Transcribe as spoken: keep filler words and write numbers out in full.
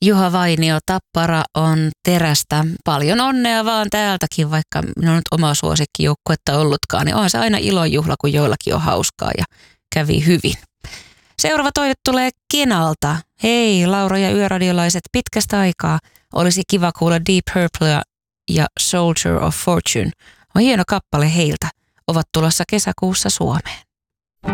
Juha Vainio, Tappara on terästä. Paljon onnea vaan täältäkin, vaikka minun on nyt oma suosikkijoukkuetta ollutkaan, niin on se aina ilonjuhla, kun joillakin on hauskaa ja kävi hyvin. Seuraava toive tulee Kenalta. Hei Laura ja yöradiolaiset, pitkästä aikaa. Olisi kiva kuulla Deep Purple ja Soldier of Fortune. On hieno kappale heiltä. Ovat tulossa kesäkuussa Suomeen.